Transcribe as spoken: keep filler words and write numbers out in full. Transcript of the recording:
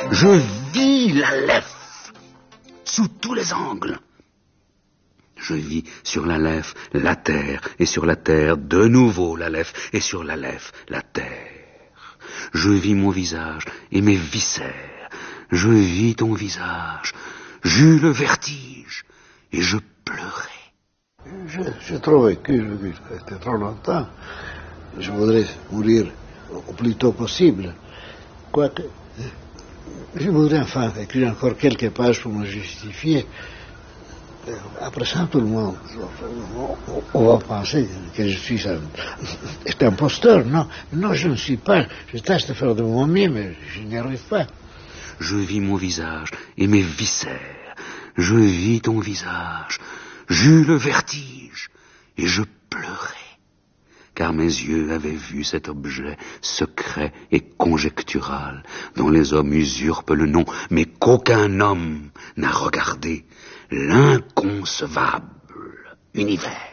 Je vis l'Aleph sous tous les angles. Je vis sur l'Aleph la terre, et sur la terre de nouveau l'Aleph, et sur l'Aleph la terre. Je vis mon visage et mes viscères. Je vis ton visage. J'eus le vertige et je pleurais. Je, je trouvais que je vis trop longtemps. Je voudrais mourir au plus tôt possible. Quoique, je voudrais enfin écrire encore quelques pages pour me justifier. Après ça, tout le monde, on va penser que je suis un, un imposteur. Non, non, je ne suis pas. Je tâche de faire de mon mieux, mais je n'y arrive pas. Je vis mon visage et mes viscères. Je vis ton visage. J'eus le vertige et je pleurais, car mes yeux avaient vu cet objet secret et conjectural dont les hommes usurpent le nom, mais qu'aucun homme n'a regardé, l'inconcevable univers.